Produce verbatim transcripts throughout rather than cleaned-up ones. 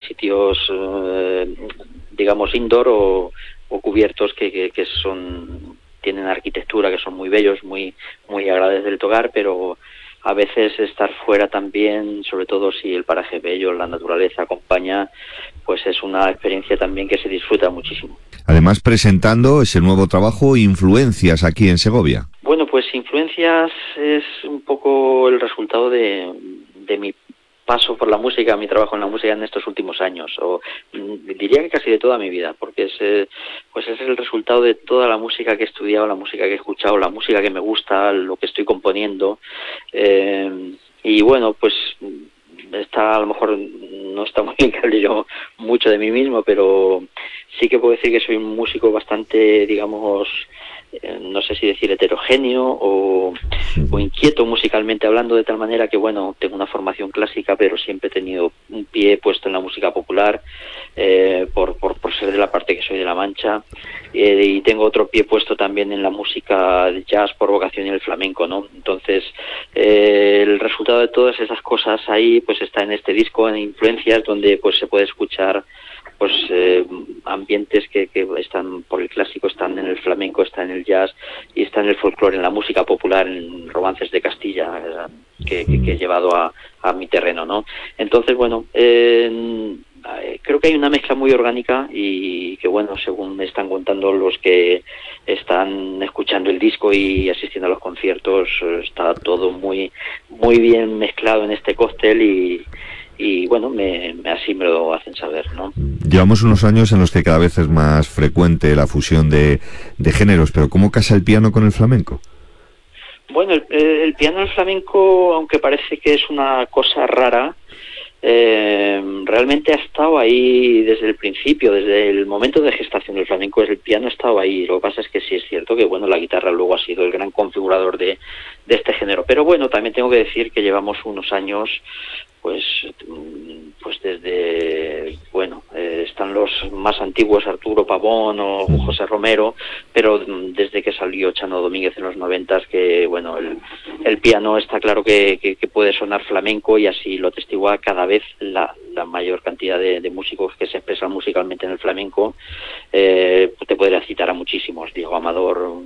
sitios, eh, digamos, indoor o, o cubiertos que, que, que son tienen arquitectura, que son muy bellos, muy muy agradables del tocar, pero a veces estar fuera también, sobre todo si el paraje es bello, la naturaleza acompaña, pues es una experiencia también que se disfruta muchísimo. Además, presentando ese nuevo trabajo, Influencias, aquí en Segovia. Bueno, pues Influencias es un poco el resultado de, de mi paso por la música, mi trabajo en la música en estos últimos años, o diría que casi de toda mi vida, porque es, eh, pues es el resultado de toda la música que he estudiado, la música que he escuchado, la música que me gusta, lo que estoy componiendo, eh, y bueno, pues está, a lo mejor no está muy bien que hable yo mucho de mí mismo, pero sí que puedo decir que soy un músico bastante, digamos, eh, no sé si decir heterogéneo o, o inquieto musicalmente hablando, de tal manera que, bueno, tengo una formación clásica, pero siempre he tenido un pie puesto en la música popular, eh, por, por, por ser de la parte que soy de La Mancha, eh, y tengo otro pie puesto también en la música de jazz por vocación y el flamenco, ¿no? Entonces, eh, el resultado de todas esas cosas ahí, pues está en este disco, en Influencias, donde pues se puede escuchar pues eh, ambientes que, que están por el clásico, están en el flamenco, están en el jazz y están en el folclore, en la música popular, en romances de Castilla, eh, que, que, que he llevado a, a mi terreno, ¿no? Entonces, bueno, eh, creo que hay una mezcla muy orgánica y que, bueno, según me están contando los que están escuchando el disco y asistiendo a los conciertos, está todo muy muy bien mezclado en este cóctel y y bueno, me, me así me lo hacen saber, ¿no? Llevamos unos años en los que cada vez es más frecuente la fusión de, de géneros, pero ¿cómo casa el piano con el flamenco? Bueno, el, el piano y el flamenco, aunque parece que es una cosa rara, eh, realmente ha estado ahí desde el principio, desde el momento de gestación del flamenco. El piano ha estado ahí. Lo que pasa es que sí es cierto que, bueno, la guitarra luego ha sido el gran configurador de, de este género. Pero bueno, también tengo que decir que llevamos unos años, pues pues desde, bueno, eh, están los más antiguos, Arturo Pavón o José Romero, pero desde que salió Chano Domínguez en los noventas, que, bueno, el, el piano está claro que, que, que puede sonar flamenco, y así lo atestigua cada vez la, la mayor cantidad de, de músicos que se expresan musicalmente en el flamenco. Eh, te podría citar a muchísimos, Diego Amador,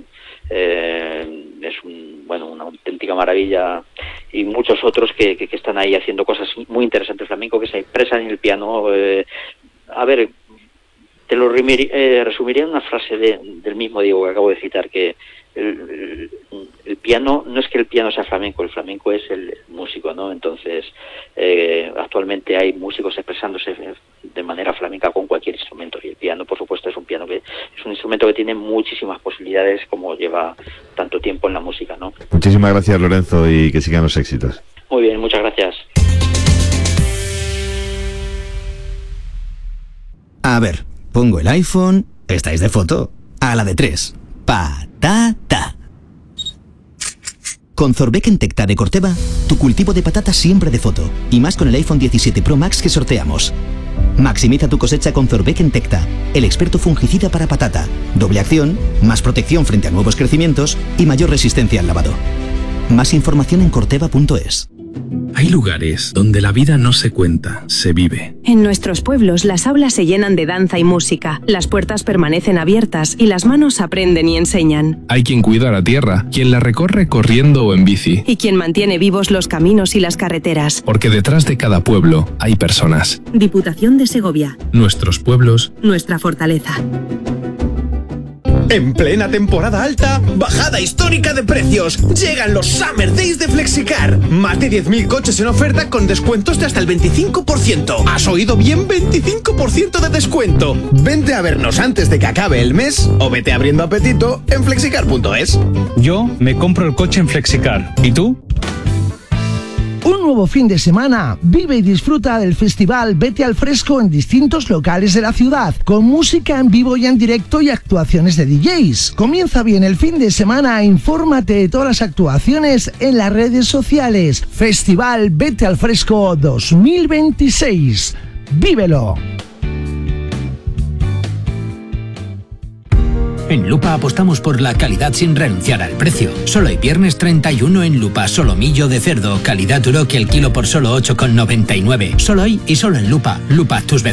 eh, es un, bueno, una auténtica maravilla, y muchos otros que, que, que están ahí haciendo cosas muy interesantes flamenco, que se expresan en el piano. Eh, a ver, te lo remir, eh, resumiría en una frase de, del mismo Diego que acabo de citar, que el, el, el piano, no es que el piano sea flamenco, el flamenco es el músico, ¿no? Entonces, eh, actualmente hay músicos expresándose de manera flamenca con cualquier instrumento, y el piano, por supuesto, es un piano que es un instrumento que tiene muchísimas posibilidades, como lleva tanto tiempo en la música, ¿no? Muchísimas gracias, Lorenzo, y que sigan los éxitos. Muy bien, muchas gracias. A ver, pongo el iPhone, estáis de foto, a la de tres. Patata. Con Zorbeck Entecta de Corteva, tu cultivo de patata siempre de foto, y más con el iPhone diecisiete Pro Max que sorteamos. Maximiza tu cosecha con Zorbeck Entecta, el experto fungicida para patata. Doble acción, más protección frente a nuevos crecimientos y mayor resistencia al lavado. Más información en corteva punto es. Hay lugares donde la vida no se cuenta, se vive. En nuestros pueblos las aulas se llenan de danza y música, las puertas permanecen abiertas y las manos aprenden y enseñan. Hay quien cuida la tierra, quien la recorre corriendo o en bici. Y quien mantiene vivos los caminos y las carreteras. Porque detrás de cada pueblo hay personas. Diputación de Segovia. Nuestros pueblos. Nuestra fortaleza. En plena temporada alta, bajada histórica de precios. Llegan los Summer Days de Flexicar. Más de diez mil coches en oferta con descuentos de hasta el veinticinco por ciento. ¿Has oído bien? veinticinco por ciento de descuento. Vente a vernos antes de que acabe el mes o vete abriendo apetito en flexicar punto es. Yo me compro el coche en Flexicar. ¿Y tú? Un nuevo fin de semana. Vive y disfruta del festival Vete al Fresco en distintos locales de la ciudad, con música en vivo y en directo y actuaciones de D Js. Comienza bien el fin de semana. Infórmate de todas las actuaciones en las redes sociales. Festival Vete al Fresco dos mil veintiséis. ¡Vívelo! En Lupa apostamos por la calidad sin renunciar al precio. Solo hay viernes treinta y uno en Lupa. Solomillo de cerdo, calidad Uroc, el kilo por solo ocho con noventa y nueve. Solo hoy y solo en Lupa. Lupa, tus vecinos.